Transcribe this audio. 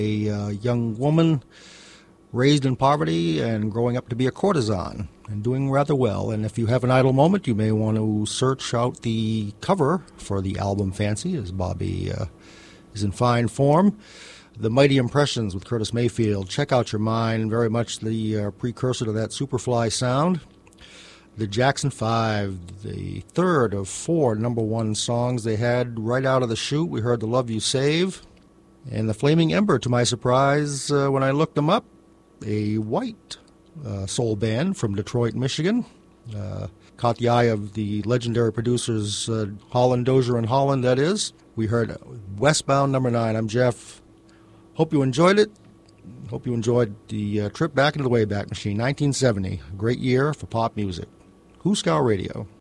a young woman raised in poverty and growing up to be a courtesan and doing rather well. And if you have an idle moment, you may want to search out the cover for the album Fancy, as Bobby is in fine form. The Mighty Impressions with Curtis Mayfield. Check Out Your Mind, very much the precursor to that Superfly sound. The Jackson 5, the third of 4 number one songs they had right out of the chute. We heard The Love You Save. And the Flaming Ember, to my surprise, when I looked them up, a white soul band from Detroit, Michigan. Caught the eye of the legendary producers Holland, Dozier, and Holland, that is. We heard Westbound Number 9. I'm Jeff. Hope you enjoyed it. Hope you enjoyed the trip back into the Wayback Machine. 1970, great year for pop music. Who's Scout Radio?